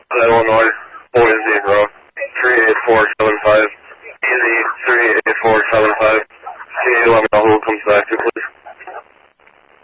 Illinois, Boise, bro. 38475. Easy 38475. Can you let me know who comes back to, please?